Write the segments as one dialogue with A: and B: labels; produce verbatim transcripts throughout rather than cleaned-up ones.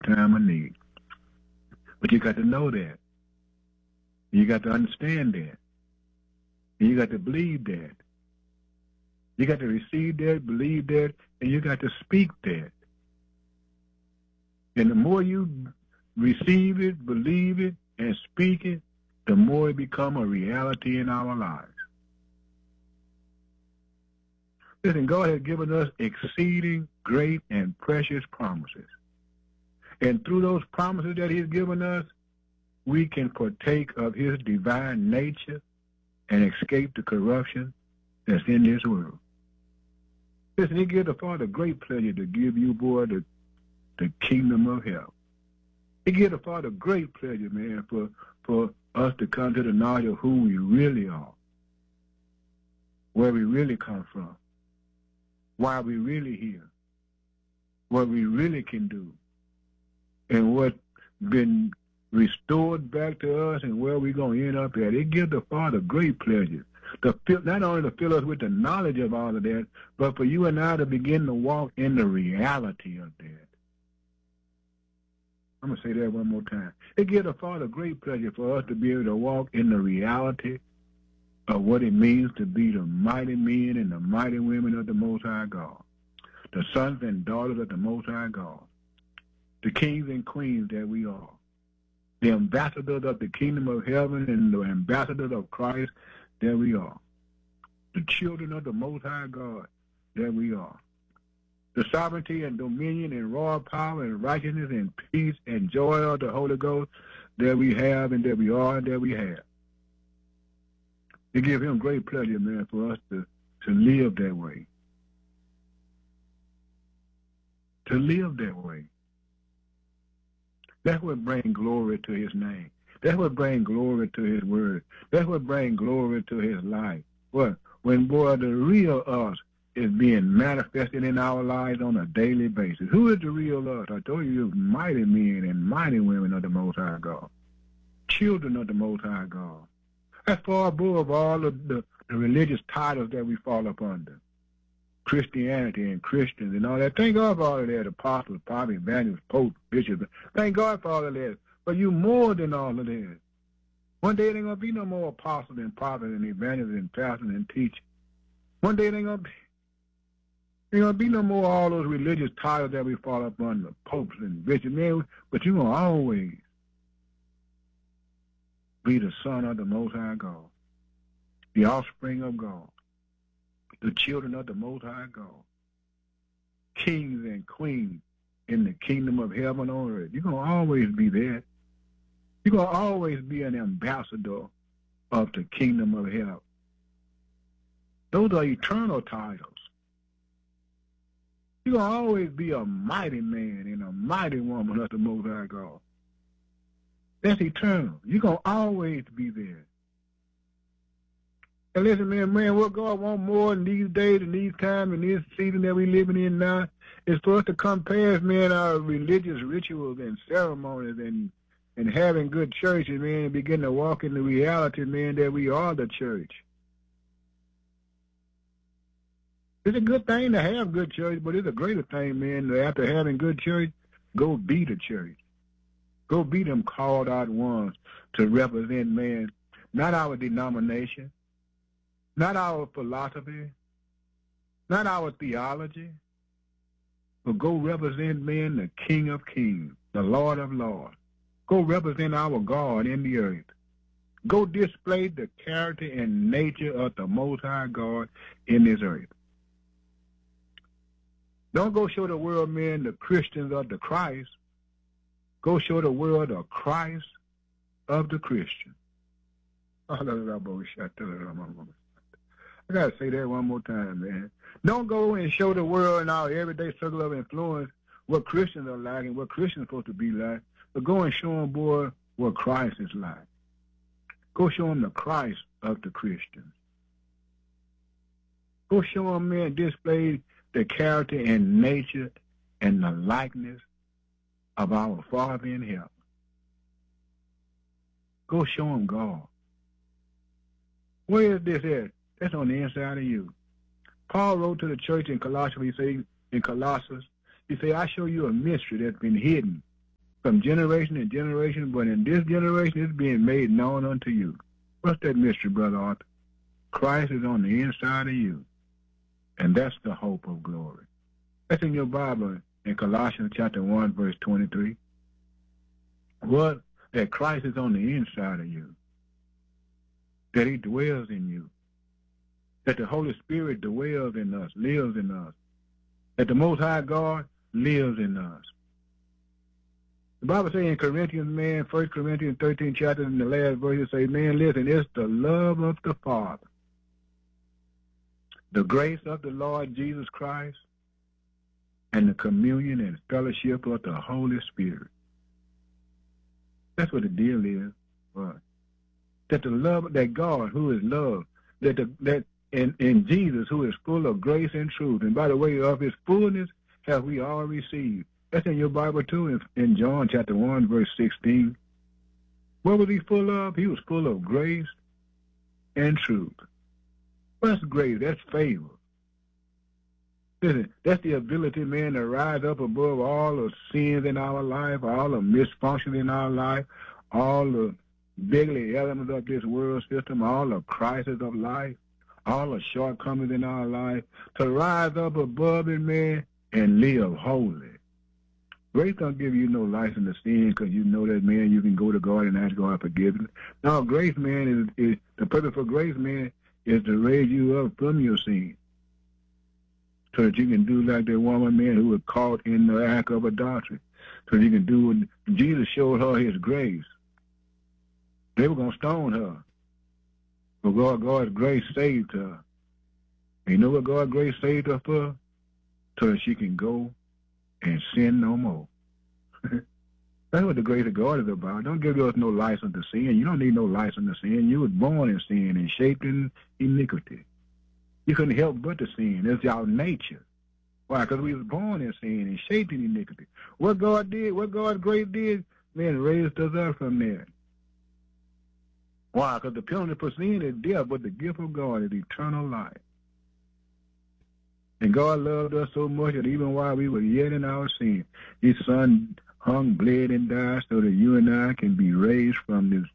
A: time of need. But you got to know that. You got to understand that. You got to believe that. You got to receive that, believe that, and you got to speak that. And the more you receive it, believe it, and speak it, the more it becomes a reality in our lives. Listen, God has given us exceeding great and precious promises. And through those promises that he's given us, we can partake of his divine nature and escape the corruption that's in this world. Listen, he gives the Father great pleasure to give you, boy, the, the kingdom of heaven. He gives the Father great pleasure, man, for, for us to come to the knowledge of who we really are, where we really come from, why we really here, what we really can do, and what's been restored back to us and where we're going to end up at. It gives the Father great pleasure to fill, not only to fill us with the knowledge of all of that, but for you and I to begin to walk in the reality of that. I'm going to say that one more time. It gives the Father great pleasure for us to be able to walk in the reality of what it means to be the mighty men and the mighty women of the Most High God, the sons and daughters of the Most High God, the kings and queens that we are, the ambassadors of the kingdom of heaven and the ambassadors of Christ that we are, the children of the Most High God that we are, the sovereignty and dominion and royal power and righteousness and peace and joy of the Holy Ghost that we have and that we are and that we have. It gives him great pleasure, man, for us to, to live that way. To live that way. That's what brings glory to his name. That's what brings glory to his word. That's what brings glory to his life. What? When, boy, the real us is being manifested in our lives on a daily basis. Who is the real us? I told you, you're mighty men and mighty women of the Most High God. Children of the Most High God. That's far above all of the, the religious titles that we fall up under. Christianity and Christians and all that. Thank God for all of that. Apostles, prophets, evangelists, popes, bishops. Thank God for all of that. But you more than all of that. One day there ain't going to be no more apostles and prophets and evangelists and pastors and teachers. One day there ain't going to be. There ain't going to be no more all those religious titles that we fall up under, popes and bishops. Man, but you're going to always be the son of the Most High God, the offspring of God, the children of the Most High God, kings and queens in the kingdom of heaven on earth. You're going to always be there. You're going to always be an ambassador of the kingdom of heaven. Those are eternal titles. You're going to always be a mighty man and a mighty woman of the Most High God. That's eternal. You're going to always be there. And listen, man, man, what God wants more in these days and these times and this season that we're living in now is for us to come past, man, our religious rituals and ceremonies and and having good churches, man, and begin to walk in the reality, man, that we are the church. It's a good thing to have good church, but it's a greater thing, man, that after having good church, go be the church. Go be them called out ones to represent, man, not our denomination, not our philosophy, not our theology, but go represent, man, the King of Kings, the Lord of Lords. Go represent our God in the earth. Go display the character and nature of the Most High God in this earth. Don't go show the world, man, the Christians of the Christ. Go show the world the Christ of the Christian. I got to say that one more time, man. Don't go and show the world in our everyday circle of influence what Christians are like and what Christians are supposed to be like, but go and show them, boy, what Christ is like. Go show them the Christ of the Christians. Go show them, man, display the character and nature and the likeness of our Father in heaven. Go show them God. Where is this at? That's on the inside of you. Paul wrote to the church in Colossians, he said, in Colossus, he said, I show you a mystery that's been hidden from generation to generation, but in this generation it's being made known unto you. What's that mystery, Brother Arthur? Christ is on the inside of you, and that's the hope of glory. That's in your Bible in Colossians chapter one, verse twenty-three. What? That Christ is on the inside of you, that he dwells in you, that the Holy Spirit dwells in us, lives in us, that the Most High God lives in us. The Bible says in Corinthians, man, First Corinthians thirteen chapter, in the last verse, it says, man, listen, it's the love of the Father, the grace of the Lord Jesus Christ, and the communion and fellowship of the Holy Spirit. That's what the deal is. Right. That the love, that God, who is love, that the, that in, in Jesus, who is full of grace and truth, and by the way of his fullness have we all received. That's in your Bible too, in, in John chapter one, verse sixteen. What was he full of? He was full of grace and truth. What's grace? That's favor. Listen, that's the ability, man, to rise up above all the sins in our life, all the misfunctions in our life, all the beggarly elements of this world system, all the crises of life, all the shortcomings in our life, to rise up above it, man, and live holy. Grace don't give you no license to sin because you know that, man, you can go to God and ask God forgiveness. No, grace, man, is, is the purpose for grace, man, is to raise you up from your sin so that you can do like that woman, man, who was caught in the act of adultery. So you can do what Jesus showed her his grace. They were going to stone her. But God, God's grace saved her. And you know what God's grace saved her for? So that she can go and sin no more. That's what the grace of God is about. Don't give us no license to sin. You don't need no license to sin. You was born in sin and shaped in iniquity. You couldn't help but to sin. It's our nature. Why? Because we was born in sin and shaped in iniquity. What God did, what God's grace did, man, raised us up from there. Why? Because the penalty for sin is death, but the gift of God is eternal life. And God loved us so much that even while we were yet in our sin, his son hung, bled, and died so that you and I can be raised from this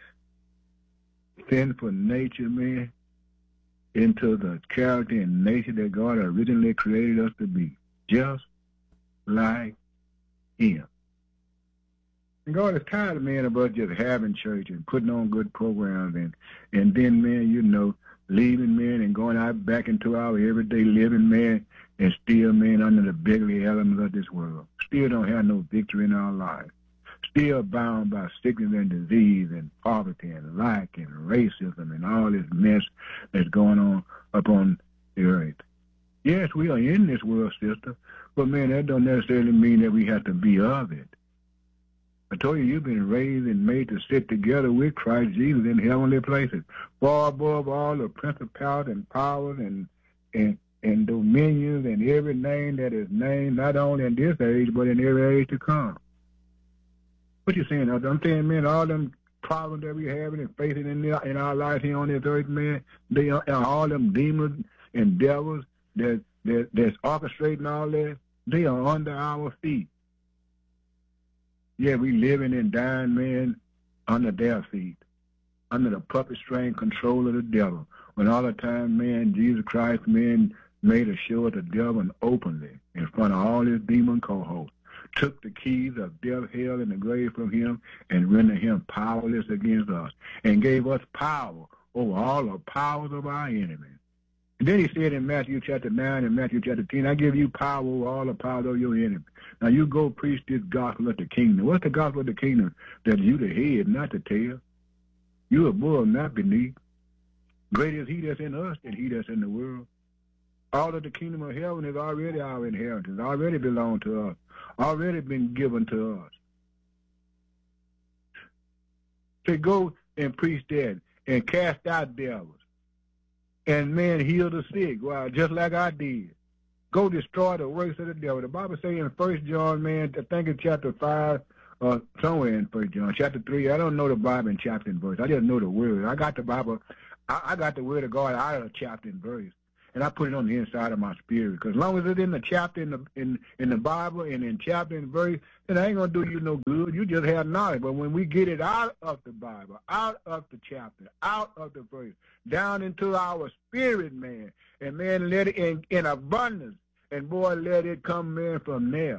A: sinful nature, man, into the character and nature that God originally created us to be, just like him. And God is tired of, man, of us just having church and putting on good programs and, and then, man, you know, leaving, man, and going out back into our everyday living, man, and still, man, under the beggarly elements of this world. Still don't have no victory in our lives. Still bound by sickness and disease and poverty and lack and racism and all this mess that's going on up on the earth. Yes, we are in this world system, but, man, that don't necessarily mean that we have to be of it. I told you, you've been raised and made to sit together with Christ Jesus in heavenly places, far above all the principalities and powers and, and, and dominions and every name that is named, not only in this age, but in every age to come. What you saying? I'm saying, man, all them problems that we having and facing in, the, in our lives here on this earth, man, they are all them demons and devils that, that that's orchestrating all that, they are under our feet. Yeah, we living and dying, man, under their feet, under the puppet string control of the devil. When all the time, man, Jesus Christ, man, made a show of the devil openly in front of all his demon cohorts, took the keys of death, hell, and the grave from him and rendered him powerless against us and gave us power over all the powers of our enemies. And then he said in Matthew chapter nine and Matthew chapter ten, I give you power over all the powers of your enemies. Now you go preach this gospel of the kingdom. What's the gospel of the kingdom? That you the head, not the tail. You above, not beneath. Greater is he that's in us than he that's in the world. All of the kingdom of heaven is already our inheritance, already belong to us, already been given to us. To go and preach that and cast out devils. And, man, heal the sick, well, just like I did. Go destroy the works of the devil. The Bible says in First John, man, I think it's chapter five, or somewhere in First John, chapter three. I don't know the Bible in chapter and verse. I just know the word. I got the Bible. I, I got the word of God out of chapter and verse. and I put it on the inside of my spirit. Because as long as it's in the chapter in the in in the Bible and in chapter and verse, then it ain't gonna do you no good. You just have knowledge. But when we get it out of the Bible, out of the chapter, out of the verse, down into our spirit, man, and man, let it in, in abundance, and boy, let it come in from there.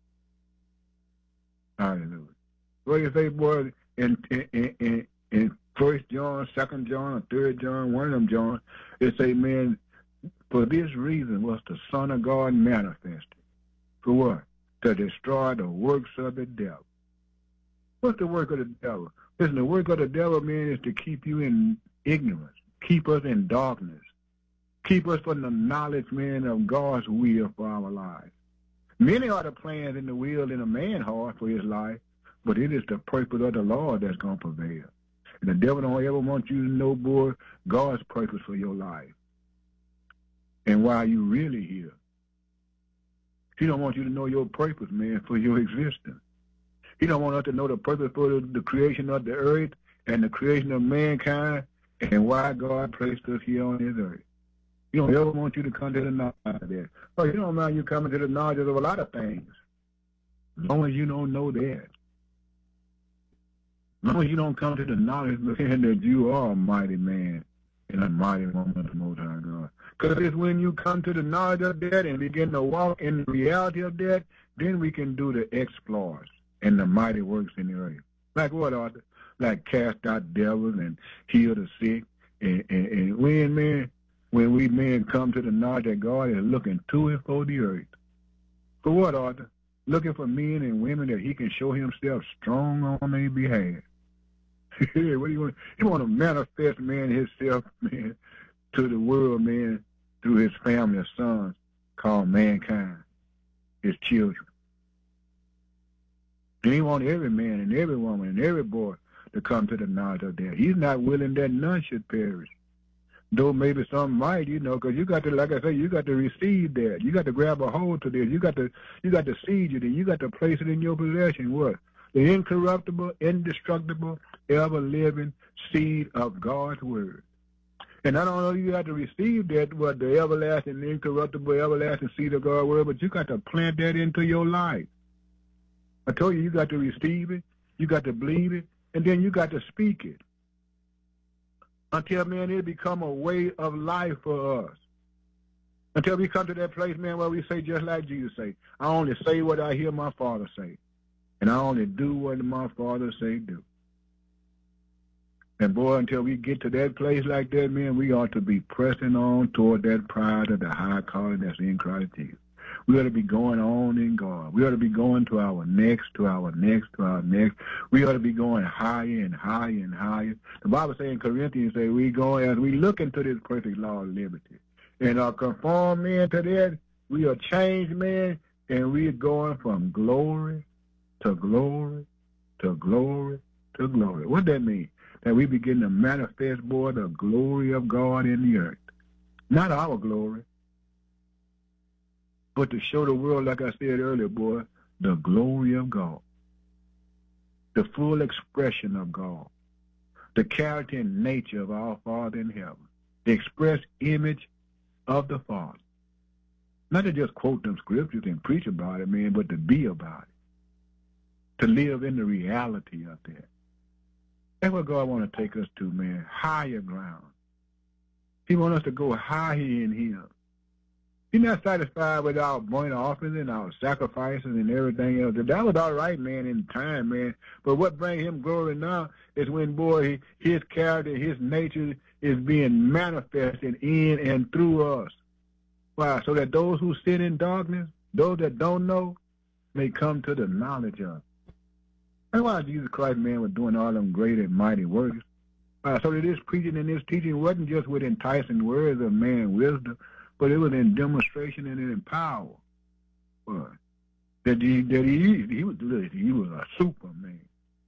A: Hallelujah. What do you say, boy? In in in in First John, Second John, Third John, one of them John, it say, man, for this reason was the Son of God manifested. For what? To destroy the works of the devil. What's the work of the devil? Listen, the work of the devil, man, is to keep you in ignorance, keep us in darkness, keep us from the knowledge, man, of God's will for our lives. Many are the plans in the will in a man's heart for his life, but it is the purpose of the Lord that's going to prevail. And the devil don't ever want you to know, boy, God's purpose for your life and why you really here. He don't want you to know your purpose, man, for your existence. He don't want us to know the purpose for the, the creation of the earth and the creation of mankind and why God placed us here on this earth. He don't ever want you to come to the knowledge of that. Oh, you don't mind you coming to the knowledge of a lot of things, as long as you don't know that. As long as you don't come to the knowledge that you are a mighty man and a mighty woman of the Most High God. Because it's when you come to the knowledge of that and begin to walk in the reality of that, then we can do the exploits and the mighty works in the earth. Like what, Arthur? Like cast out devils and heal the sick. And, and, and when, man, when we men come to the knowledge that God is looking to and for the earth. For what, Arthur? Looking for men and women that he can show himself strong on their behalf. What do you want? He want to manifest, man, himself, man, to the world, man, through his family of sons called mankind, his children. And he want every man and every woman and every boy to come to the knowledge of that. He's not willing that none should perish. Though maybe some might, you know, because you got to, like I say, you got to receive that. You got to grab a hold to this. You got to, you got to seed it, and you got to place it in your possession. What? The incorruptible, indestructible, ever-living seed of God's word. And not only you have to receive that, what, the everlasting, incorruptible, everlasting seed of God's word, but you got to plant that into your life. I told you, you got to receive it, you got to believe it, and then you got to speak it. Until, man, it become a way of life for us. Until we come to that place, man, where we say just like Jesus say, I only say what I hear my Father say. And I only do what my Father say do. And boy, until we get to that place like that, man, we ought to be pressing on toward that pride of the high calling that's in Christ Jesus. We ought to be going on in God. We ought to be going to our next, to our next, to our next. We ought to be going higher and higher and higher. The Bible says in Corinthians, say we go as we look into this perfect law of liberty. And are conformed, man, to that. We are changed, man, and we're going from glory to glory, to glory, to glory. What that mean? That we begin to manifest, boy, the glory of God in the earth. Not our glory, but to show the world, like I said earlier, boy, the glory of God. The full expression of God. The character and nature of our Father in heaven. The express image of the Father. Not to just quote them scriptures and preach about it, man, but to be about it. To live in the reality of that. That's what God want to take us to, man. Higher ground. He want us to go higher in him. He's not satisfied with our burnt offerings and our sacrifices and everything else. That was all right, man, in time, man. But what brings him glory now is when, boy, his character, his nature is being manifested in and through us. Why? So that those who sit in darkness, those that don't know, may come to the knowledge of. That's why Jesus Christ, man, was doing all them great and mighty works. Uh, so that this preaching and this teaching wasn't just with enticing words of man wisdom, but it was in demonstration and in power. What? That he, that he, he was, he was a superman.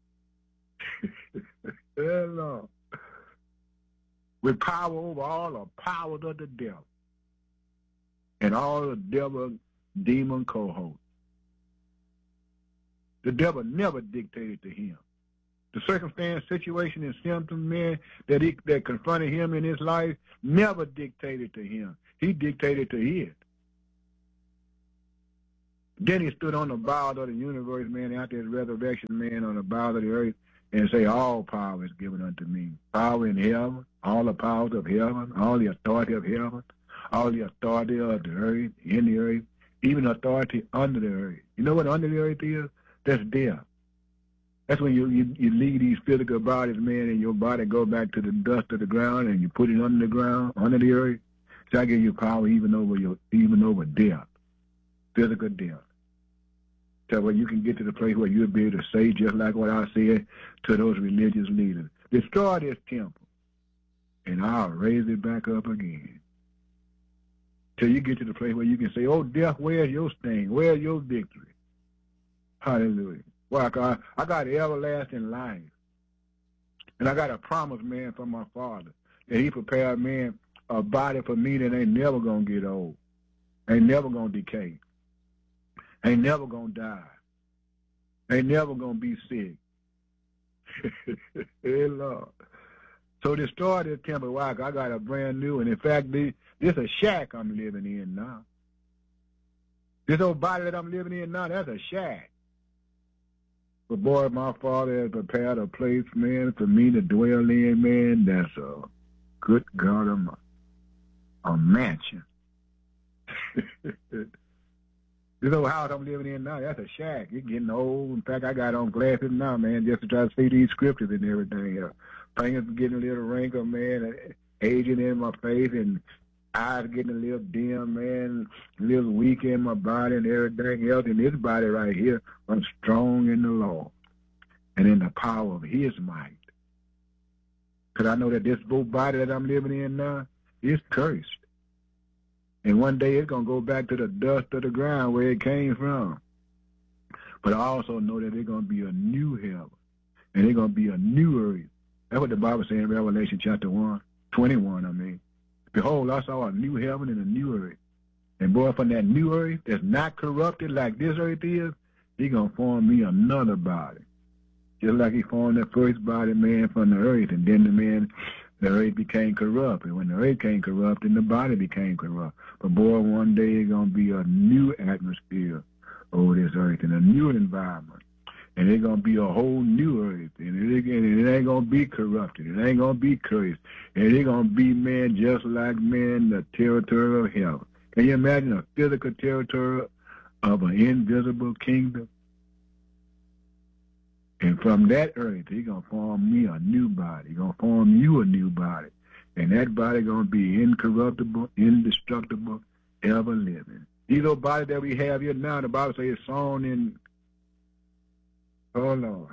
A: Hello. With power over all the powers of the devil and all the devil demon cohorts. The devil never dictated to him. The circumstance, situation, and symptoms, man, that he, that confronted him in his life never dictated to him. He dictated to his. Then he stood on the bowels of the universe, man, after his resurrection, man, on the bowels of the earth, and say, all power is given unto me. Power in heaven, all the powers of heaven, all the authority of heaven, all the authority of the earth, in the earth, even authority under the earth. You know what under the earth is? That's death. That's when you, you, you leave these physical bodies, man, and your body go back to the dust of the ground, and you put it under the ground, under the earth. So I give you power even over your, even over death, physical death. So where you can get to the place where you'll be able to say just like what I said to those religious leaders, destroy this temple, and I'll raise it back up again. Till you get to the place where you can say, oh, death, where's your sting? Where's your victory? Hallelujah. Well, I, I got everlasting life. And I got a promise, man, from my Father, that he prepared, man, a body for me that ain't never going to get old, ain't never going to decay, ain't never going to die, ain't never going to be sick. Hey, Lord. So destroy this temple. Why? I got a brand new, and in fact, this is a shack I'm living in now. This old body that I'm living in now, that's a shack. But boy, my Father has prepared a place, man, for me to dwell in, man. That's a good God Almighty. A mansion. This old house I'm living in now, that's a shack. It's getting old. In fact, I got on glasses now, man, just to try to see these scriptures and everything. Uh, fingers getting a little wrinkled, man, aging in my face, and eyes getting a little dim, man, a little weak in my body and everything else. And this body right here, I'm strong in the Lord and in the power of his might. Because I know that this old body that I'm living in now is cursed. And one day it's going to go back to the dust of the ground where it came from. But I also know that there's going to be a new heaven, and there's going to be a new earth. That's what the Bible says in Revelation chapter one, twenty-one, I mean. Behold, I saw a new heaven and a new earth. And boy, from that new earth that's not corrupted like this earth is, he's going to form me another body. Just like he formed the first body, man, from the earth. And then the man, the earth became corrupt. And when the earth became corrupt, then the body became corrupt. But boy, one day it's going to be a new atmosphere over this earth and a new environment. And it's going to be a whole new earth. And it, and it ain't going to be corrupted. It ain't going to be cursed. And it's going to be, man, just like, man, the territory of heaven. Can you imagine a physical territory of an invisible kingdom? And from that earth, he's going to form me a new body. He's going to form you a new body. And that body going to be incorruptible, indestructible, ever living. These old bodies that we have here now, the Bible says it's sown in, oh, Lord.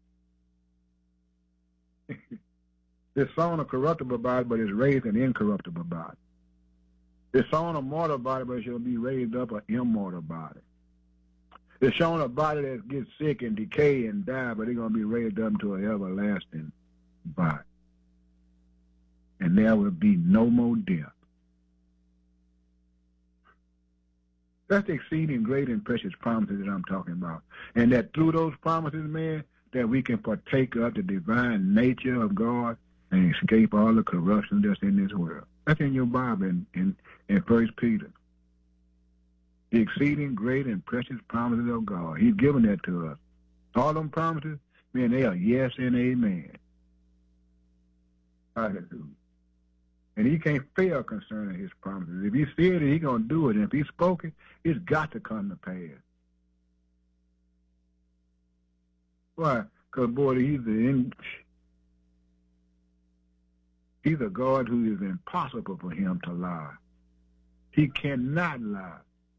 A: It's sown a corruptible body, but it's raised an incorruptible body. It's sown a mortal body, but it shall be raised up an immortal body. It's shown a body that gets sick and decay and die, but it's going to be raised up to an everlasting body. And there will be no more death. That's the exceeding great and precious promises that I'm talking about. And that through those promises, man, that we can partake of the divine nature of God and escape all the corruption that's in this world. That's in your Bible in, in, in First Peter. The exceeding great and precious promises of God. He's given that to us. All them promises, man, they are yes and amen. Hallelujah. And he can't fail concerning his promises. If he said it, he's going to do it. And if he spoke it, it's got to come to pass. Why? Because, boy, he's the in, he's a God who is impossible for him to lie. He cannot lie.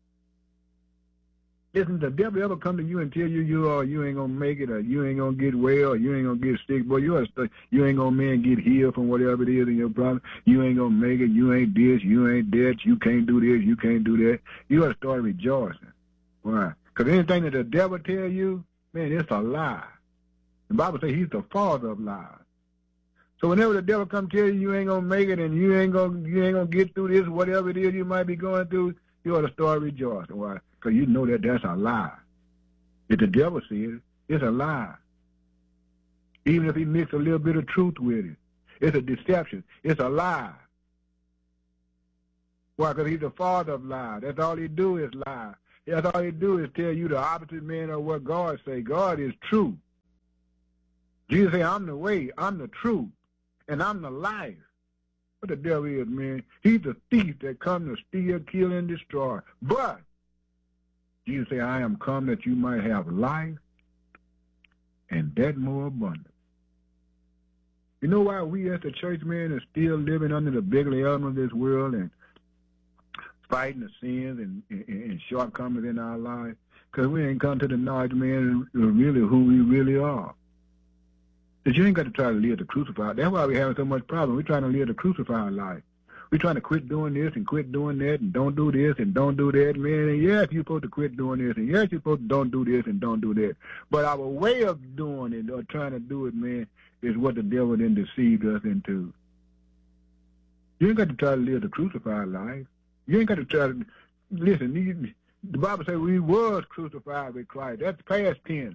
A: Listen, the devil ever come to you and tell you you uh, you ain't gonna make it, or you ain't gonna get well, or you ain't gonna get sick, boy, you are st- you ain't gonna man get healed from whatever it is in your problem. You ain't gonna make it. You ain't this. You ain't that. You can't do this. You can't do that. You ought to start rejoicing. Why? Because anything that the devil tell you, man, it's a lie. The Bible says he's the father of lies. So whenever the devil come tell you you ain't gonna make it and you ain't gonna you ain't gonna get through this, whatever it is you might be going through, you ought to start rejoicing. Why? Because you know that that's a lie. If the devil says it, it's a lie. Even if he mixes a little bit of truth with it. It's a deception. It's a lie. Why? Because he's the father of lies. That's all he do is lie. That's all he do is tell you the opposite, man, of what God say. God is true. Jesus say, I'm the way, I'm the truth, and I'm the life. What the devil is, man? He's the thief that come to steal, kill, and destroy. But Jesus say, I am come that you might have life, and that more abundant. You know why we as the church, man, are still living under the beggarly element of this world and fighting the sins and, and, and shortcomings in our lives? Because we ain't come to the knowledge, man, of really who we really are. That you ain't got to try to live the crucified. That's why we're having so much problem. We're trying to live the crucified life. We're trying to quit doing this and quit doing that and don't do this and don't do that, man. And yes, you're supposed to quit doing this, and yes, you're supposed to don't do this and don't do that. But our way of doing it or trying to do it, man, is what the devil then deceived us into. You ain't got to try to live the crucified life. You ain't got to try to, listen, you, the Bible says we was crucified with Christ. That's past tense.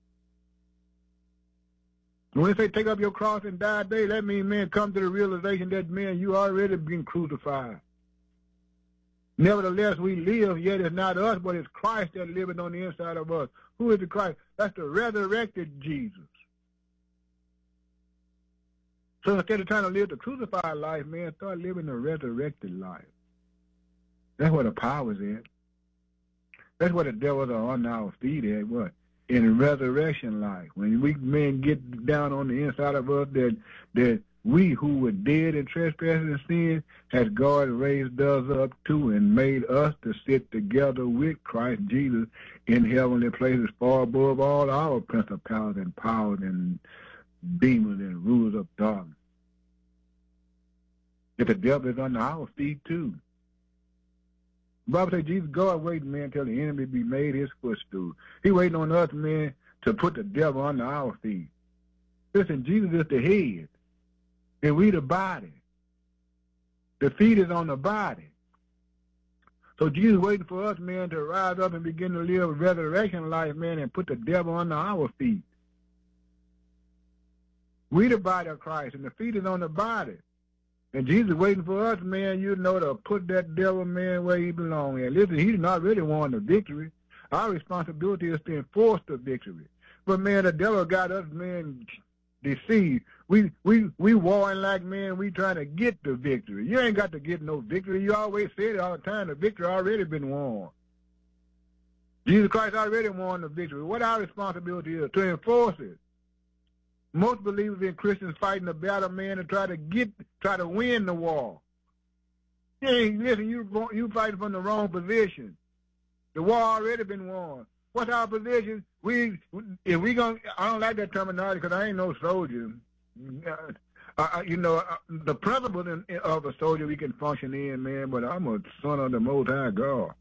A: When they say take up your cross and die daily, that means, man, come to the realization that, man, you already been crucified. Nevertheless, we live, yet it's not us, but it's Christ that living on the inside of us. Who is the Christ? That's the resurrected Jesus. So instead of trying to live the crucified life, man, start living the resurrected life. That's where the power is at. That's where the devils are on our feet at, what? In resurrection life. When we, men, get down on the inside of us that that we who were dead in trespasses and sin, has God raised us up to and made us to sit together with Christ Jesus in heavenly places far above all our principalities and powers and demons and rulers of darkness. That the devil is under our feet too. The Bible says Jesus, God waiting, man, till the enemy be made his footstool. He waiting on us, man, to put the devil under our feet. Listen, Jesus is the head, and we the body. The feet is on the body. So Jesus waiting for us, man, to rise up and begin to live a resurrection life, man, and put the devil under our feet. We the body of Christ, and the feet is on the body. And Jesus waiting for us, man, you know, to put that devil, man, where he belongs. And listen, he's not really won the victory. Our responsibility is to enforce the victory. But, man, the devil got us, man, deceived. We we we warring like, man, we trying to get the victory. You ain't got to get no victory. You always say it all the time. The victory already been won. Jesus Christ already won the victory. What our responsibility is? To enforce it. Most believers in Christians fighting the battle, man, to try to get, try to win the war. Hey, listen, you you fighting from the wrong position. The war already been won. What's our position? We, if we gonna, I don't like that terminology because I ain't no soldier. Uh, I, you know, uh, the principle in, of a soldier we can function in, man, but I'm a son of the Most High God.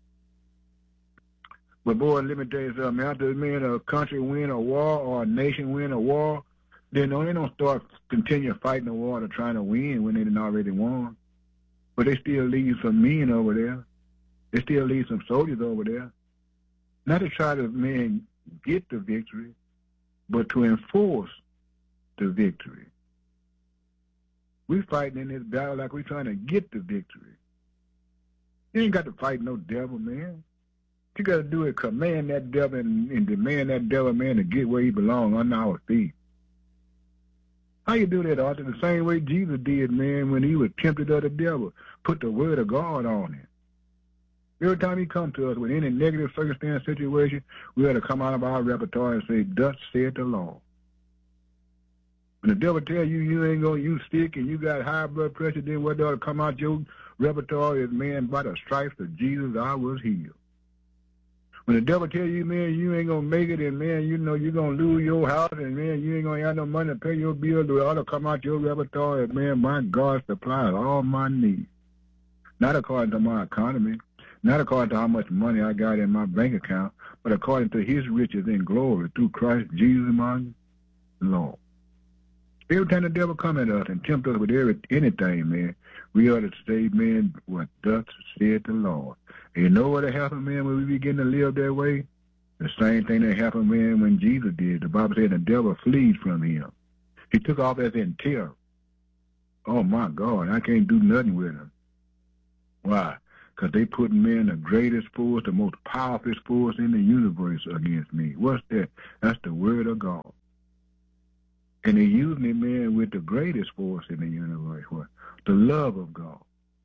A: But boy, let me tell you something. After, man, a country win a war or a nation win a war, then they don't start continue fighting the war to trying to win when they didn't already won. But they still leave some men over there. They still leave some soldiers over there. Not to try to, man, get the victory, but to enforce the victory. We fighting in this battle like we're trying to get the victory. You ain't got to fight no devil, man. You got to do is command that devil and, and demand that devil, man, to get where he belongs, under our feet. How you do that, Arthur? The same way Jesus did, man, when he was tempted of the devil. Put the word of God on him. Every time he come to us with any negative circumstance, situation, we ought to come out of our repertoire and say, thus saith the Lord. When the devil tell you you ain't going to, you sick and you got high blood pressure, then what ought to come out your repertoire is, man, by the stripes of Jesus I was healed. When the devil tell you, man, you ain't going to make it, and, man, you know you're going to lose your house, and, man, you ain't going to have no money to pay your bills, it ought to come out your repertoire, and, man, my God supplies all my needs. Not according to my economy, not according to how much money I got in my bank account, but according to his riches in glory through Christ Jesus my Lord. Every time the devil come at us and tempt us with every, anything, man, we ought to say, man, what thus said the Lord. And you know what happened, man, when we begin to live that way? The same thing that happened, man, when Jesus did. The Bible said the devil flees from him. He took off as in terror. Oh, my God, I can't do nothing with him. Why? Because they put men the greatest force, the most powerful force in the universe against me. What's that? That's the word of God. And they use me, man, with the greatest force in the universe. What? The love of God.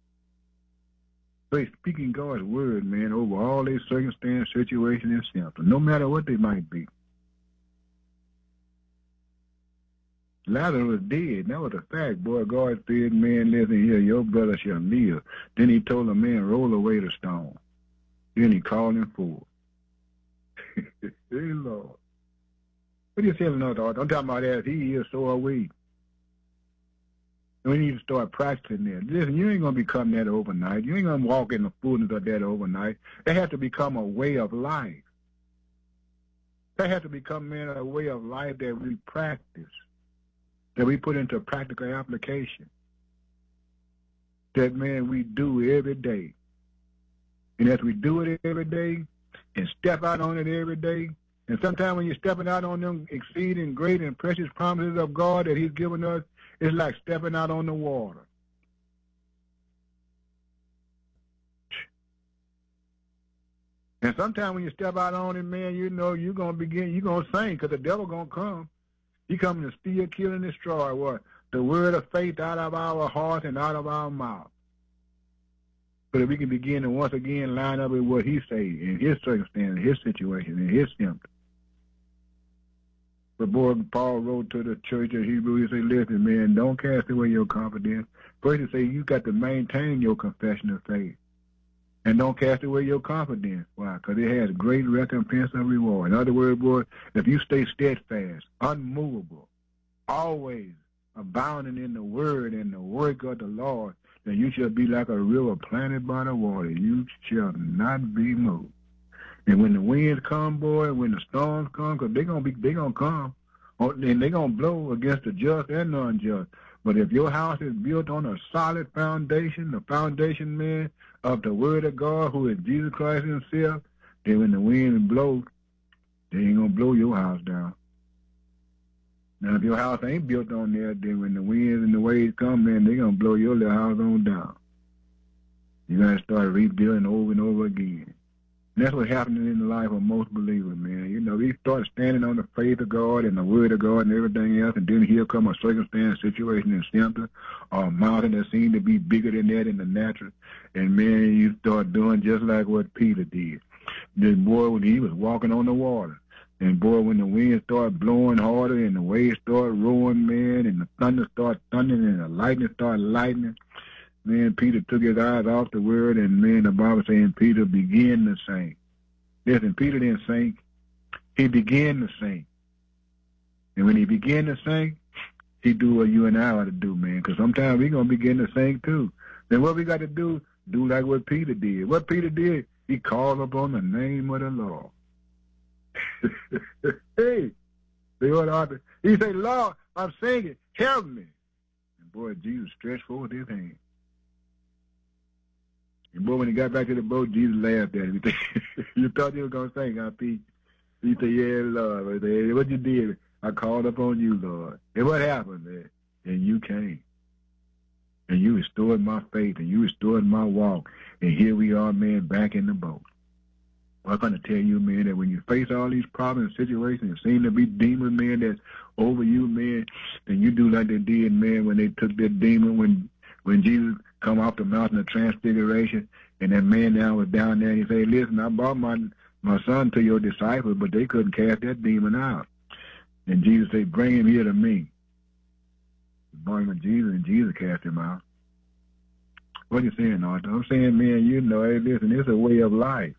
A: They speaking God's word, man, over all their circumstances, situations, and symptoms, no matter what they might be. Lazarus was dead. That was a fact, boy. God said, man, listen here, your brother shall live. Then he told the man, roll away the stone. Then he called him forth. Hey, Lord. What are you telling us, Lord? I'm talking about as he is, so are we. We need to start practicing that. Listen, you ain't going to become that overnight. You ain't going to walk in the fullness of that overnight. It has to become a way of life. That has to become, man, a way of life that we practice, that we put into practical application, that, man, we do every day. And as we do it every day and step out on it every day, and sometimes when you're stepping out on them exceeding great and precious promises of God that he's given us, it's like stepping out on the water. And sometimes when you step out on it, man, you know you're going to begin, you're going to sink because the devil going to come. He coming to steal, kill, and destroy what? The word of faith out of our heart and out of our mouth. So that we can begin to once again line up with what he say in his circumstance, his situation, and his symptoms. But boy, Paul wrote to the church of Hebrews, he said, listen, man, don't cast away your confidence. First he said, you got to maintain your confession of faith. And don't cast away your confidence. Why? Because it has great recompense and reward. In other words, boy, if you stay steadfast, unmovable, always abounding in the word and the work of the Lord, then you shall be like a river planted by the water. You shall not be moved. And when the winds come, boy, when the storms come, because they're going to be, they're going to come, and they're going to blow against the just and the unjust. But if your house is built on a solid foundation, the foundation, man, of the word of God, who is Jesus Christ himself, then when the winds blow, they ain't going to blow your house down. Now, if your house ain't built on there, then when the winds and the waves come, man, they're going to blow your little house on down. You're going to start rebuilding over and over again. And that's what's happening in the life of most believers, man. You know, they start standing on the faith of God and the word of God and everything else, and then here come a circumstance, situation, and symptom, or a mountain that seems to be bigger than that in the natural. And, man, you start doing just like what Peter did. Then, boy, when he was walking on the water, and, boy, when the wind started blowing harder and the waves started roaring, man, and the thunder started thundering and the lightning started lightning, man, Peter took his eyes off the word, and, man, the Bible saying Peter began to sink. Listen, Peter didn't sink. He began to sink. And when he began to sink, he do what you and I ought to do, man, because sometimes we're going to begin to sink too. Then what we got to do, do like what Peter did. What Peter did, he called upon the name of the Lord. Hey, they ought to, he said, Lord, I'm sinking, help me. And, boy, Jesus stretched forth his hand. And, boy, when he got back to the boat, Jesus laughed at him. He said, you thought you were going to sink, huh, Pete? He said, yeah, Lord. Said, what you did? I called upon you, Lord. And what happened, man? And you came. And you restored my faith, and you restored my walk. And here we are, man, back in the boat. Well, I'm going to tell you, man, that when you face all these problems and situations, it seem to be demons, man, that's over you, man, then you do like they did, man, when they took that demon, when when Jesus come off the mountain of transfiguration, and that man down was down there, and he said, listen, I brought my, my son to your disciples, but they couldn't cast that demon out. And Jesus said, bring him here to me. Brought him to Jesus, and Jesus cast him out. What are you saying, Arthur? I'm saying, man, you know, hey, listen, it's a way of life.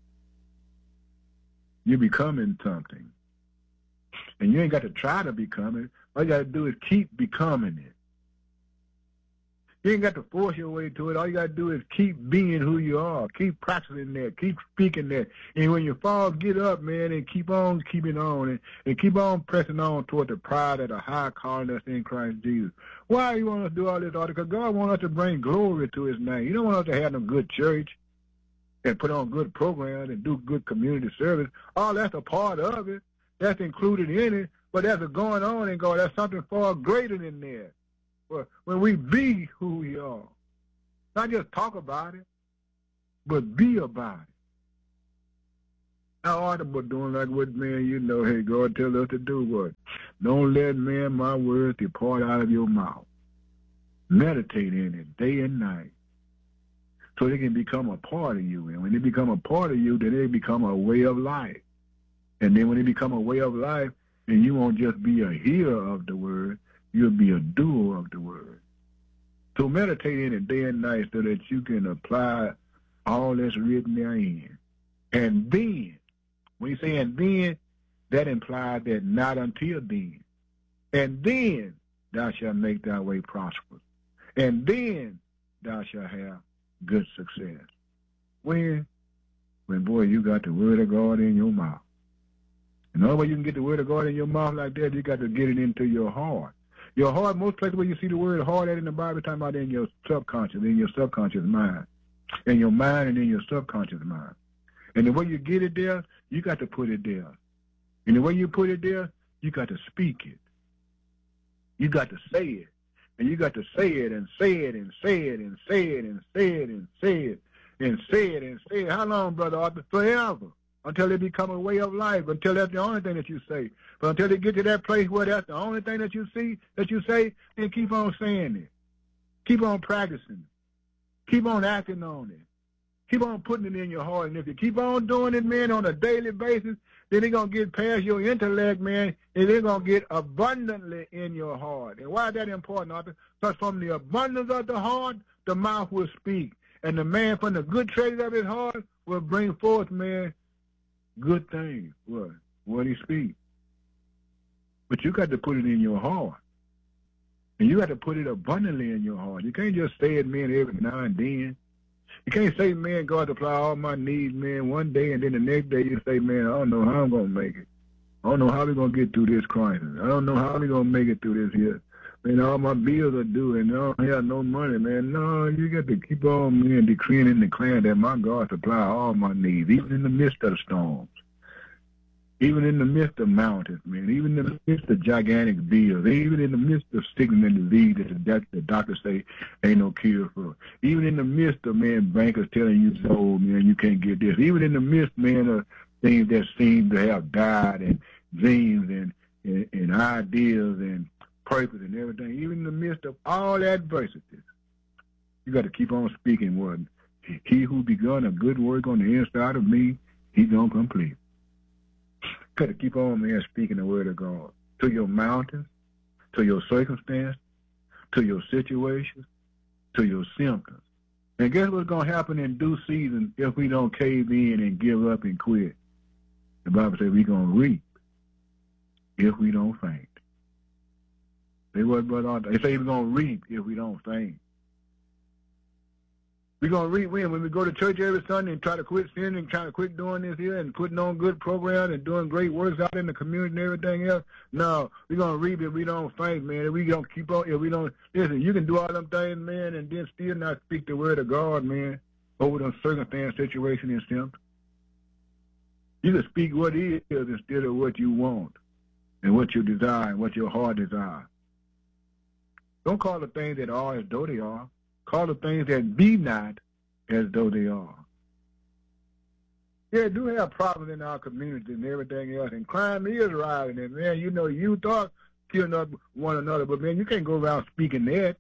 A: You're becoming something. And you ain't got to try to become it. All you got to do is keep becoming it. You ain't got to force your way to it. All you got to do is keep being who you are. Keep practicing that. Keep speaking that. And when you fall, get up, man, and keep on keeping on. And, and keep on pressing on toward the pride of the high calling that's in Christ Jesus. Why you want us to do all this, Arthur? Because God wants us to bring glory to his name. You don't want us to have no good church and put on good programs and do good community service. All that's a part of it. That's included in it. But that's a going on in God. That's something far greater than that. Well, when we be who we are. Not just talk about it, but be about it. How hard about doing like what, man, you know, hey, God tell us to do what? Don't let, man, my words depart out of your mouth. Meditate in it day and night so they can become a part of you. And when they become a part of you, then they become a way of life. And then when they become a way of life, then you won't just be a hearer of the word, you'll be a doer of the word. So meditate in it day and night so that you can apply all that's written therein. And then, when you say and then, that implies that not until then. And then thou shalt make thy way prosperous. And then thou shalt have good success. When? When, boy, you got the word of God in your mouth. And the only way you can get the word of God in your mouth like that, you got to get it into your heart. Your heart, most places where you see the word heart at in the Bible, talking about in your subconscious, in your subconscious mind. In your mind and in your subconscious mind. And the way you get it there, you got to put it there. And the way you put it there, you got to speak it. You got to say it. And you got to say it and say it and say it and say it and say it and say it and say it and say it. How long, Brother Arthur? Forever. Until it become a way of life, until that's the only thing that you say. But until they get to that place where that's the only thing that you see, that you say, then keep on saying it. Keep on practicing it. Keep on acting on it. Keep on putting it in your heart. And if you keep on doing it, man, on a daily basis, then they're going to get past your intellect, man, and they're going to get abundantly in your heart. And why is that important, Arthur? Because from the abundance of the heart, the mouth will speak. And the man from the good treasure of his heart will bring forth, man, good things. What? What he speaks. But you got to put it in your heart. And you got to put it abundantly in your heart. You can't just say it, man, every now and then. You can't say, man, God supply all my needs, man, one day, and then the next day you say, man, I don't know how I'm going to make it. I don't know how we're going to get through this crisis. I don't know how we're going to make it through this here. Man, all my bills are due, and I don't have no money, man. No, you got to keep on, man, decreeing and declaring that my God supply all my needs, even in the midst of the storms. Even in the midst of mountains, man, even in the midst of gigantic bills, even in the midst of sickness and disease that the doctors say ain't no cure for. Even in the midst of, man, bankers telling you, so, man, you can't get this. Even in the midst, man, of things that seem to have died and dreams and, and, and ideas and purpose and everything. Even in the midst of all adversity, you got to keep on speaking word. He who begun a good work on the inside of me, he gonna complete. Got to keep on, man, speaking the word of God to your mountains, to your circumstance, to your situation, to your symptoms. And guess what's going to happen in due season if we don't cave in and give up and quit? The Bible says we're going to reap if we don't faint. They what, brother? They say we're going to reap if we don't faint. We're going to reap when? When we go to church every Sunday and try to quit sinning and try to quit doing this here and putting on good programs and doing great works out in the community and everything else. No, we're going to reap if we don't faint, man. If we don't keep on, if we don't, listen, you can do all them things, man, and then still not speak the word of God, man, over them circumstance, situation, and symptoms. You can speak what is instead of what you want and what you desire and what your heart desires. Don't call the things that are as though they are. Call the things that be not as though they are. Yeah, do have problems in our community and everything else, and crime is rising. And, man, you know, you thought killing up one another, but, man, you can't go around speaking that.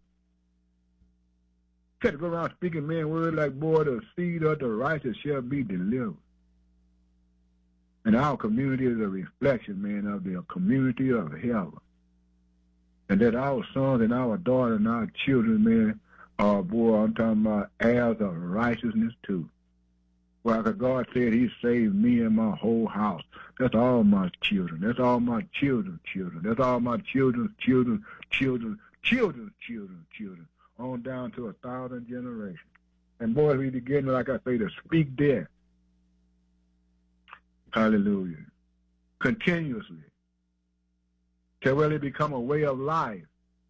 A: You can't go around speaking, man, words like, boy, the seed of the righteous shall be delivered. And our community is a reflection, man, of the community of heaven. And that our sons and our daughters and our children, man, oh, boy, I'm talking about heirs of righteousness, too. Well, God said he saved me and my whole house. That's all my children. That's all my children's children. That's all my children's children, children, children's children, children, on down to a thousand generations. And, boy, we begin, like I say, to speak there. Hallelujah. Continuously. Till really become a way of life.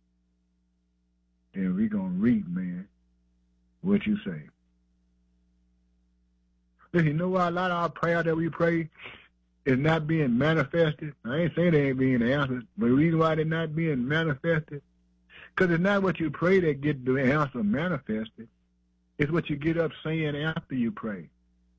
A: And we're going to read, man, what you say. Listen, you know why a lot of our prayer that we pray is not being manifested? I ain't saying they ain't being answered, but the reason why they're not being manifested, because it's not what you pray that get the answer manifested. It's what you get up saying after you pray.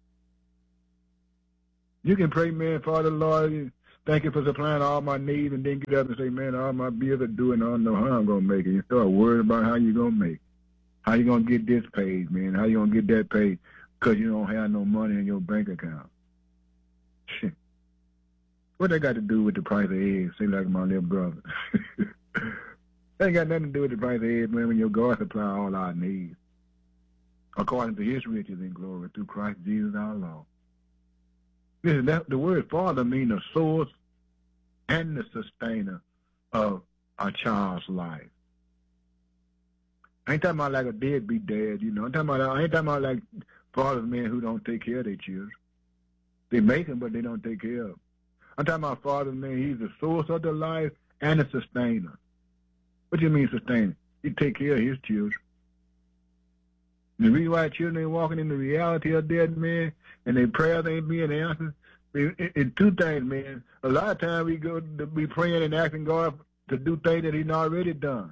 A: You can pray, man, Father, Lord, thank you for supplying all my needs, and then get up and say, man, all my bills are due and I don't know how I'm going to make it. You start worrying about how you're going to make it. How you going to get this paid, man? How you going to get that paid because you don't have no money in your bank account? Shit. What that got to do with the price of eggs? Seems like my little brother. That ain't got nothing to do with the price of eggs, man, when your God supply all our needs, according to his riches and glory through Christ Jesus our Lord. Listen, that, the word Father means the source and the sustainer of a child's life. I ain't talking about like a deadbeat dad, you know. I'm talking about, I ain't talking about like fathers, man, who don't take care of their children. They make them, but they don't take care of them. I'm talking about fathers, man, he's the source of the life and the sustainer. What do you mean sustainer? He take care of his children. The reason why children ain't walking in the reality of dead, man, and their prayers ain't being answered, it, it, it, two things, man. A lot of times we go to be praying and asking God to do things that he's already done.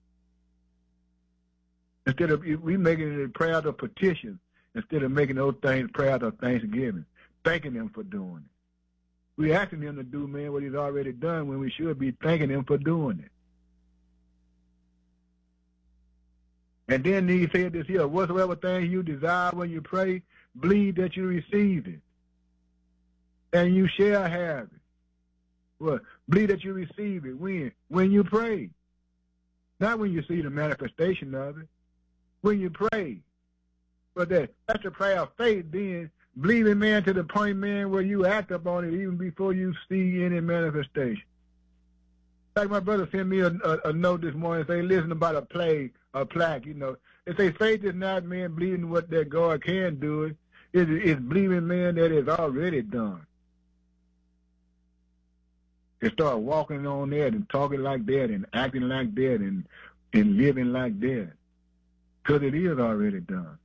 A: Instead of, we making it prayers of petition, instead of making those things prayers of thanksgiving, thanking him for doing it. We asking him to do, man, what he's already done when we should be thanking him for doing it. And then he said this here, whatsoever thing you desire when you pray, believe that you receive it, and you shall have it. Well, believe that you receive it. When? When you pray. Not when you see the manifestation of it. When you pray. But that, that's the prayer of faith, then believing, man, to the point, man, where you act upon it even before you see any manifestation. Like my brother sent me a, a, a note this morning, say, listen about a plague, a plaque, you know. They say faith is not, man, believing what that God can do. It. It's, it's believing, man, that it's already done. They start walking on that and talking like that and acting like that and, and living like that. Because it is already done.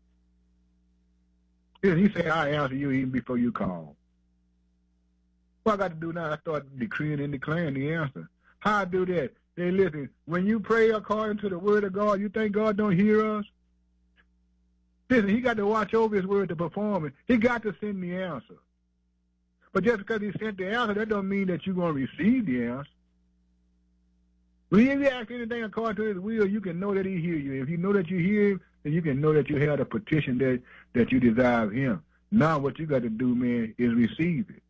A: He said, I answer you even before you call. What I got to do now, I start decreeing and declaring the answer. How I do that? They listen, when you pray according to the word of God, you think God don't hear us? Listen, he got to watch over his word to perform it. He got to send the answer. But just because he sent the answer, that don't mean that you're going to receive the answer. When you ask anything according to his will, you can know that he hears you. If you know that you hear him, then you can know that you have the petition that, that you desire of him. Now what you got to do, man, is receive it.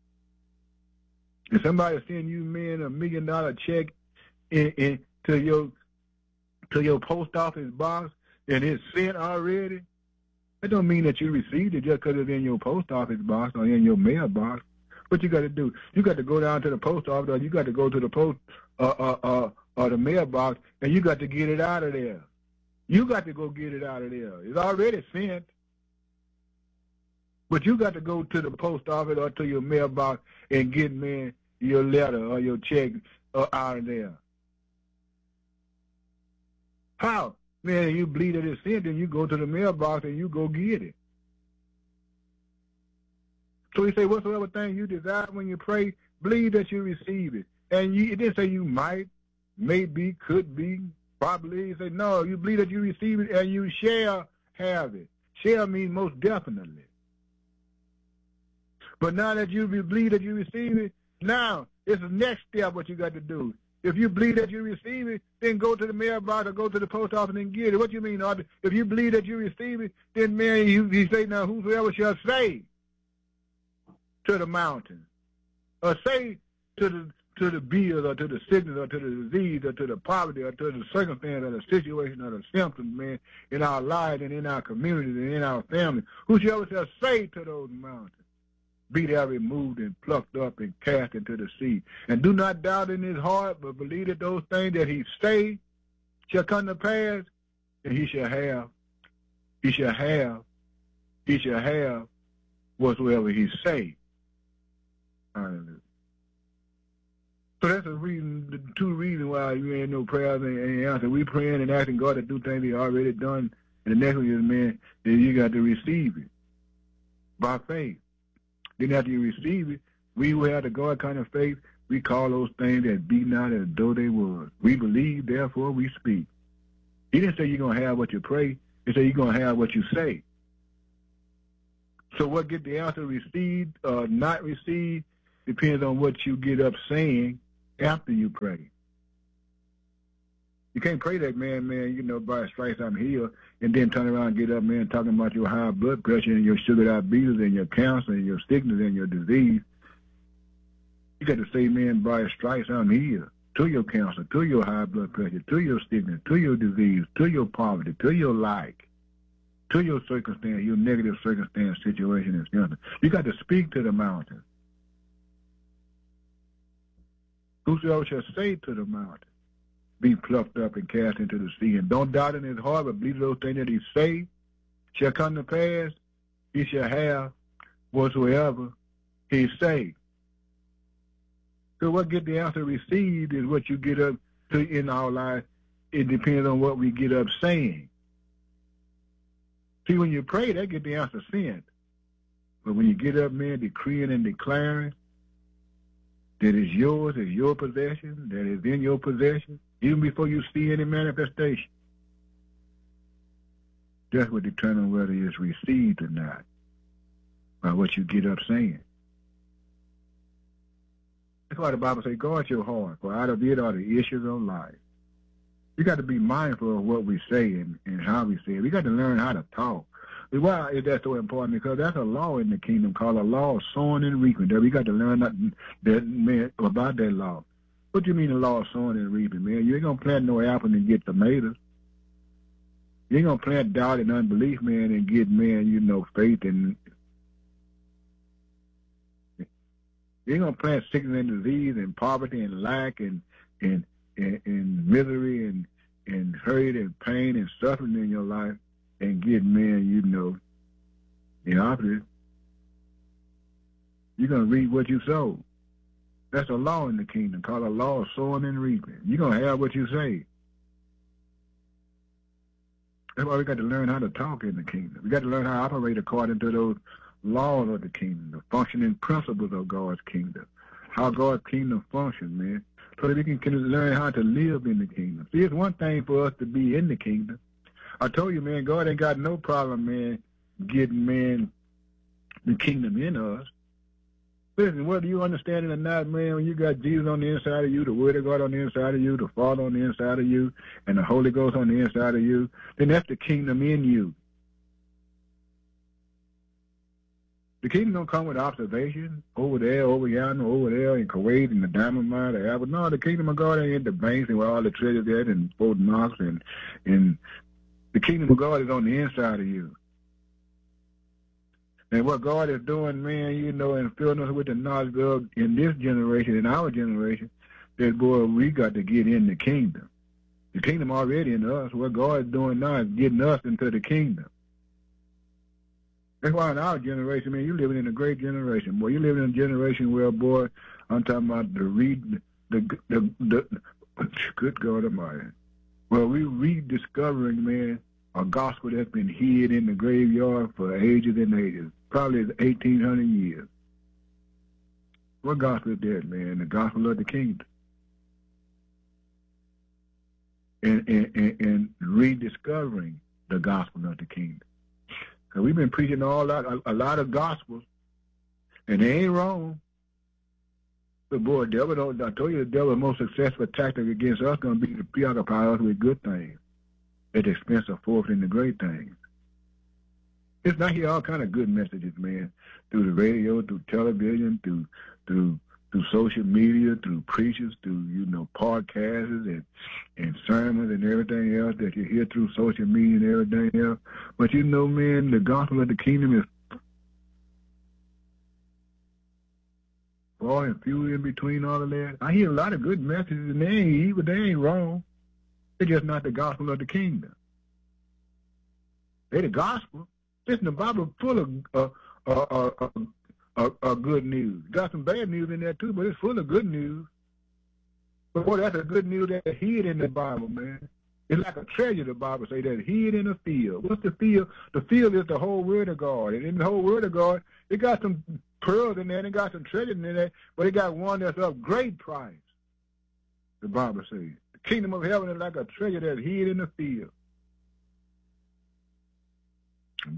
A: If somebody send you, man, a million dollar check in, in to your to your post office box and it's sent already, that don't mean that you received it just because it's in your post office box or in your mailbox. What you got to do? You got to go down to the post office, or you got to go to the post uh, uh, uh, or the mailbox, and you got to get it out of there. You got to go get it out of there. It's already sent. But you got to go to the post office or to your mailbox and get, man, your letter or your check uh, out of there. How? Man, you believe that it's sent, and you go to the mailbox and you go get it. So he say, whatsoever thing you desire when you pray, believe that you receive it. And you, it didn't say you might, maybe, could be, probably. He said, no, you believe that you receive it and you shall have it. Shall means most definitely. But now that you believe that you receive it, now it's the next step what you got to do. If you believe that you receive it, then go to the mailbox or go to the post office and get it. What you mean, Arthur? If you believe that you receive it, then, man, you, you say, now, whosoever shall say to the mountain, or say to the to the bill or to the sickness or to the disease or to the poverty or to the circumstance or the situation or the symptoms, man, in our lives and in our communities and in our family, whosoever shall say to those mountains, be thou removed and plucked up and cast into the sea. And do not doubt in his heart, but believe that those things that he say shall come to pass, and he shall have, he shall have, he shall have whatsoever he say. Hallelujah. So that's the reason, the two reasons why you ain't no prayers and, and answer. We praying and asking God to do things he already done. And the next one is, man, that you got to receive it by faith. Then after you receive it, we who have the God kind of faith, we call those things that be not as though they were. We believe, therefore we speak. He didn't say you're going to have what you pray. He said, you're going to have what you say. So what get the answer received or not received depends on what you get up saying after you pray. You can't pray that, man, man, you know, by stripes I'm healed, and then turn around and get up, man, talking about your high blood pressure and your sugar diabetes and your cancer and your sickness and your disease. You got to say, man, by stripes I'm healed. To your cancer, to your high blood pressure, to your sickness, to your disease, to your poverty, to your lack, to your circumstance, your negative circumstance, situation, and something. You got to speak to the mountain. Whosoever shall say to the mountain, be plucked up and cast into the sea. And don't doubt in his heart, but believe those things that he say shall come to pass. He shall have whatsoever he say. So what get the answer received is what you get up to in our life. It depends on what we get up saying. See, when you pray, that get the answer sent. But when you get up, man, decreeing and declaring that is yours, is your possession, that is in your possession, even before you see any manifestation, that's what determines whether it's received or not, by what you get up saying. That's why the Bible says, guard your heart, for out of it are the issues of life. We got to be mindful of what we say and, and how we say it. We got to learn how to talk. Why is that so important? Because that's a law in the kingdom called a law of sowing and reaping. That we got to learn that, that man, about that law. What do you mean the law of sowing and reaping, man? You ain't going to plant no apple and get tomatoes. You ain't going to plant doubt and unbelief, man, and get, man, you know, faith. And you ain't going to plant sickness and disease and poverty and lack and and, and, and misery and, and hurt and pain and suffering in your life and get, man, you know, the opposite. You're going to reap what you sow. That's a law in the kingdom called a law of sowing and reaping. You're going to have what you say. That's why we got to learn how to talk in the kingdom. We got to learn how to operate according to those laws of the kingdom, the functioning principles of God's kingdom, how God's kingdom functions, man, so that we can, can learn how to live in the kingdom. See, it's one thing for us to be in the kingdom. I told you, man, God ain't got no problem, man, getting, man, the kingdom in us. Listen, whether you understand it or not, man, when you got Jesus on the inside of you, the Word of God on the inside of you, the Father on the inside of you, and the Holy Ghost on the inside of you, then that's the kingdom in you. The kingdom don't come with observation over there, over yonder, over there in Kuwait and the diamond mine, the apple. No, the kingdom of God ain't in the banks and where all the treasures at and Fort Knox and and the kingdom of God is on the inside of you. And what God is doing, man, you know, and filling us with the knowledge of in this generation, in our generation, that, boy, we got to get in the kingdom. The kingdom already in us. What God is doing now is getting us into the kingdom. That's why in our generation, man, you're living in a great generation. Boy, you're living in a generation where, boy, I'm talking about the read, the, the, the, the good God Almighty. Well, we rediscovering, man, a gospel that's been hid in the graveyard for ages and ages, probably eighteen hundred years. What gospel is that, man? The gospel of the kingdom. And, and, and, and rediscovering the gospel of the kingdom. Because we've been preaching all that, a, a lot of gospels, and they ain't wrong. But, boy, the devil don't, I told you the devil's most successful tactic against us going to be to preoccupy us with good things at the expense of forfeiting the great things. It's not hear all kind of good messages, man, through the radio, through television, through through through social media, through preachers, through, you know, podcasts and, and sermons and everything else that you hear through social media and everything else. But, you know, man, the gospel of the kingdom is far and few in between all of that. I hear a lot of good messages, and they ain't evil, they ain't wrong. They're just not the gospel of the kingdom. They're the gospel. Listen, the Bible full of uh, uh, uh, uh, uh, uh, good news. Got some bad news in there, too, but it's full of good news. But, boy, that's a good news that's hid in the Bible, man. It's like a treasure, the Bible say, that's hid in a field. What's the field? The field is the whole Word of God. And in the whole Word of God, it got some pearls in there, and it got some treasures in there, but it got one that's of great price, the Bible says. The kingdom of heaven is like a treasure that's hid in the field.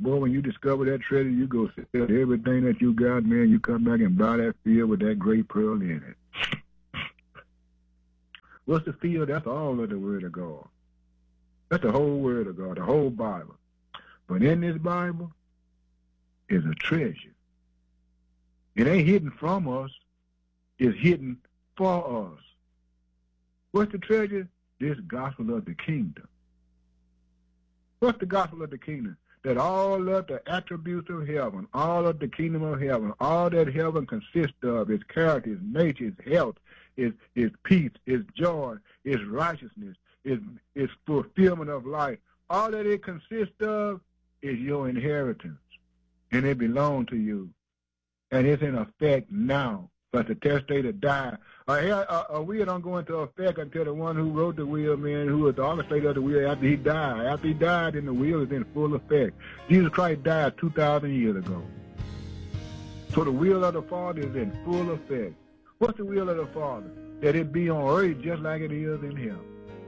A: boy, when you discover that treasure, you go sell everything that you got, man. You come back and buy that field with that great pearl in it. What's the field? That's all of the Word of God. That's the whole Word of God, the whole Bible. But in this Bible is a treasure. It ain't hidden from us. It's hidden for us. What's the treasure? This gospel of the kingdom. What's the gospel of the kingdom? That all of the attributes of heaven, all of the kingdom of heaven, all that heaven consists of, its character, its nature, its health, its, its peace, its joy, its righteousness, its, its fulfillment of life, all that it consists of is your inheritance, and it belongs to you, and it's in effect now. But the testator died. A, a, a will don't go into effect until the one who wrote the will, man, who was the orchestrator of the will after he died. After he died, then the will is in full effect. Jesus Christ died two thousand years ago. So the will of the Father is in full effect. What's the will of the Father? That it be on earth just like it is in heaven.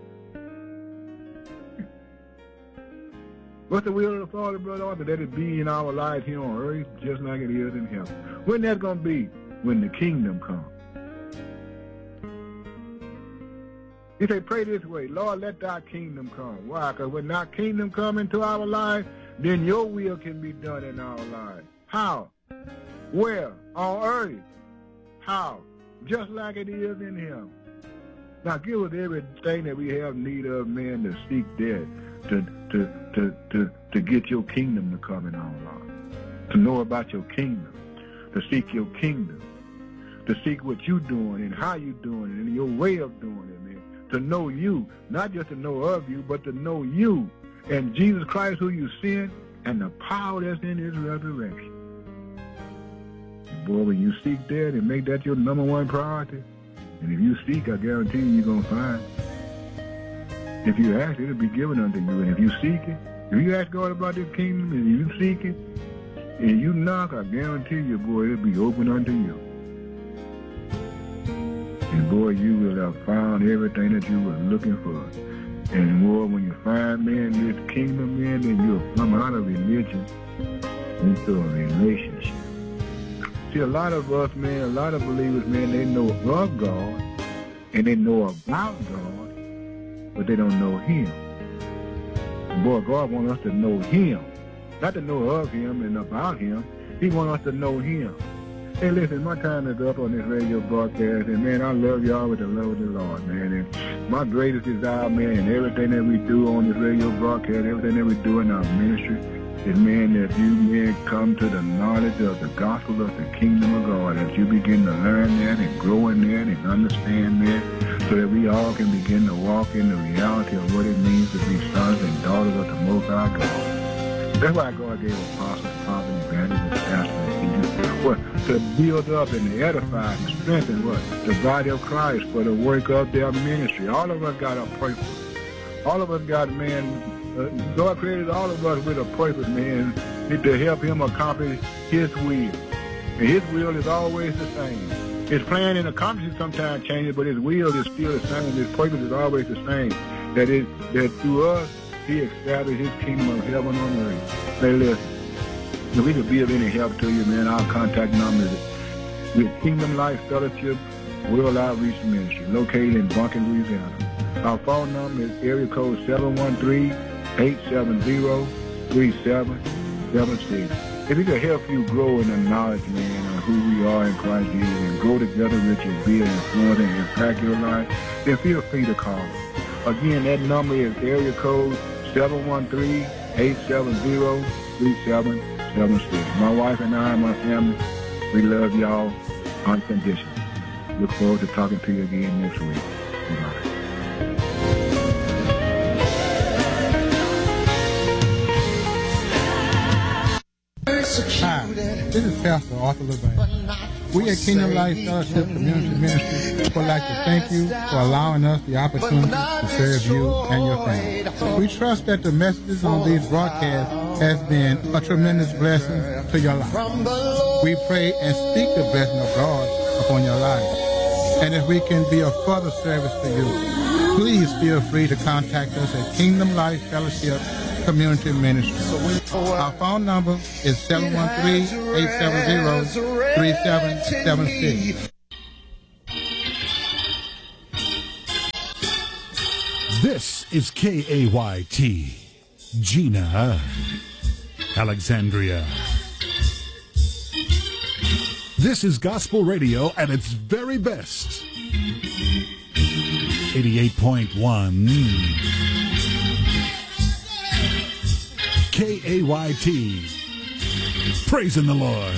A: What's the will of the Father, Brother Arthur? That it be in our lives here on earth just like it is in heaven. When that's going to be? When the kingdom comes. He said, pray this way, Lord, let thy kingdom come. Why? Because when thy kingdom come into our life, then your will can be done in our lives. How? Where? On earth. How? Just like it is in heaven. Now give us everything that we have need of, man, to seek that, to, to, to, to, to get your kingdom to come in our lives, to know about your kingdom, to seek your kingdom, to seek what you're doing and how you're doing it and your way of doing it, man. To know you, not just to know of you, but to know you and Jesus Christ who you sent and the power that's in his resurrection. And boy, when you seek that and make that your number one priority, and if you seek, I guarantee you you're going to find. If you ask, it'll be given unto you. And if you seek it, if you ask God about this kingdom and you seek it, and you knock, I guarantee you, boy, it'll be open unto you. And boy, you will have found everything that you were looking for. And boy, when you find, man, this kingdom, man, then you'll come out of religion into a relationship. See, a lot of us, man, a lot of believers, man, they know of God, and they know about God, but they don't know him. And boy, God wants us to know him. Not to know of him and about him. He wants us to know him. Hey, listen, my time is up on this radio broadcast, and, man, I love y'all with the love of the Lord, man. And my greatest desire, man, and everything that we do on this radio broadcast, everything that we do in our ministry, is, man, that you, man, come to the knowledge of the gospel of the kingdom of God, that you begin to learn that and grow in that and understand that, so that we all can begin to walk in the reality of what it means to be sons and daughters of the Most High God. That's why God gave apostles, prophets, evangelists, pastors, and teachers, what? To build up and to edify and strengthen what? The body of Christ for the work of their ministry. All of us got a purpose. All of us got, man, uh, God created all of us with a purpose, man, to help him accomplish his will. And his will is always the same. His plan and accomplishment sometimes changes, but his will is still the same. His purpose is always the same. That is, that through us, he established his kingdom of heaven on earth. Say, listen, if we could be of any help to you, man, our contact number is with Kingdom Life Fellowship World Outreach Ministry, located in Bunker, Louisiana. Our phone number is area code seven one three, eight seven zero, three seven seven six. If we could help you grow in the knowledge, man, of who we are in Christ Jesus and grow together with you, be an influence and impact your life, then feel free to call. Again, that number is area code seven one three, eight seven zero, three seven seven six. My wife and I and my family, we love y'all unconditionally. Look forward to talking to you again next week. Bye-bye.
B: Hi, this is Pastor Arthur LeBay. We at Kingdom Life Fellowship Community Ministry would like to thank you for allowing us the opportunity to serve you and your family. We trust that the messages on these broadcasts has been a tremendous blessing to your life. We pray and speak the blessing of God upon your life. And if we can be of further service to you, please feel free to contact us at Kingdom Life Fellowship Community Ministry. Our phone number is seven one three, eight seven zero, three seven seven six.
C: This is K A Y T, Gina, Alexandria. This is gospel radio at its very best. eighty-eight point one K A Y T. Praising the Lord.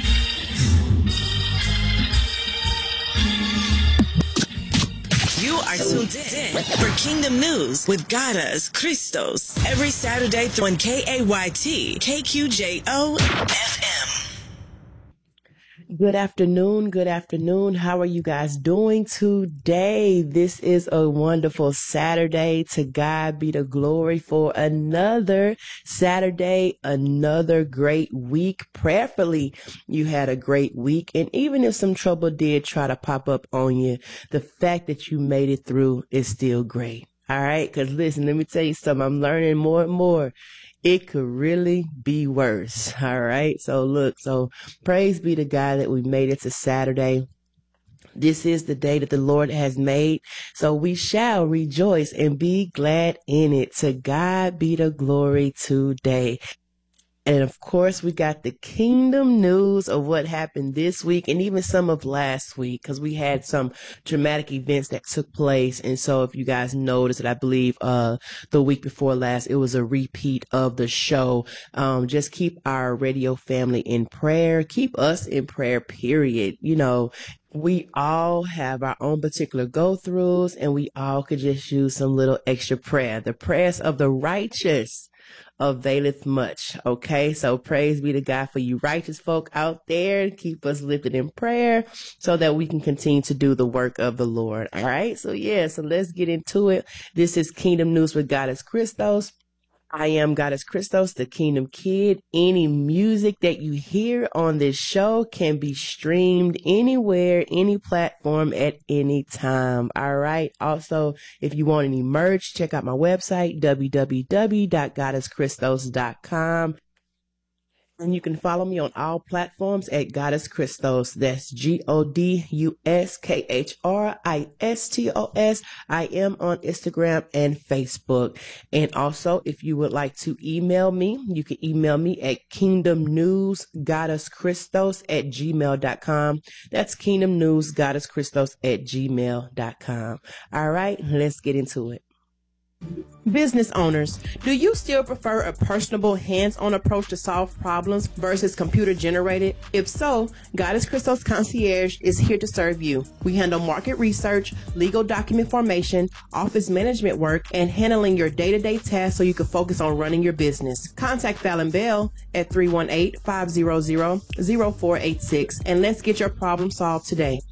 D: You are tuned in for Kingdom News with Gadas Christos every Saturday on K A Y T, K Q J O F M.
E: Good afternoon. Good afternoon. How are you guys doing today? This is a wonderful Saturday. To God be the glory for another Saturday, another great week. Prayerfully, you had a great week. And even if some trouble did try to pop up on you, the fact that you made it through is still great. All right? Because listen, let me tell you something. I'm learning more and more. It could really be worse. All right. So look, so praise be to God that we made it to Saturday. This is the day that the Lord has made. So we shall rejoice and be glad in it. To God be the glory today. And of course, we got the kingdom news of what happened this week and even some of last week, because we had some dramatic events that took place. And so if you guys noticed that, I believe uh the week before last, it was a repeat of the show. Um, just keep our radio family in prayer. Keep us in prayer, period. You know, we all have our own particular go-throughs, and we all could just use some little extra prayer. The prayers of the righteous availeth much. Okay, so praise be to God for you righteous folk out there. Keep us lifted in prayer so that we can continue to do the work of the Lord. All right, so yeah, so let's get into it. This is Kingdom News with Gadas Christos. I am Gadas Christos, the Kingdom Kid. Any music that you hear on this show can be streamed anywhere, any platform at any time. All right. Also, if you want any merch, check out my website, w w w dot gadas christos dot com. And you can follow me on all platforms at Gadas Christos. That's G O D U S K H R I S T O S. I am on Instagram and Facebook. And also, if you would like to email me, you can email me at kingdomnewsgadaschristos at gmail dot com. That's kingdomnewsgadaschristos at gmail dot com. All right, let's get into it. Business owners, do you still prefer a personable, hands-on approach to solve problems versus computer-generated? If so, Gadas Christos Concierge is here to serve you. We handle market research, legal document formation, office management work, and handling your day-to-day tasks so you can focus on running your business. Contact Fallon Bell at three one eight, five zero zero, zero four eight six and let's get your problem solved today.